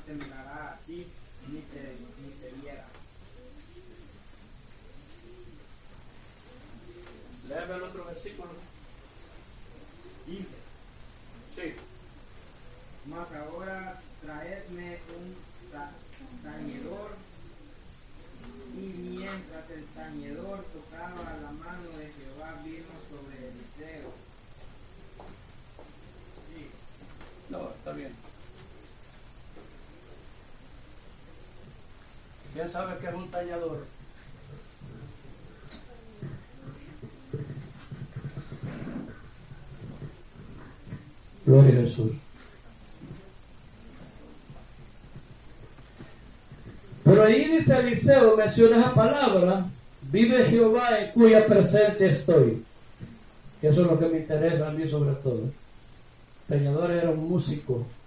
temblará a ti, ni te hiera. Léame el otro versículo. Dice, Sí. mas ahora traedme un tañedor. Y mientras el tañedor tocaba, la mano de Jehová vino sobre Eliseo. Sí. No, está bien. ¿Quién sabe qué es un tañador? Gloria a Jesús. Pero ahí dice Eliseo, menciona esa palabra, vive Jehová en cuya presencia estoy. Que eso es lo que me interesa a mí sobre todo. Peñador era un músico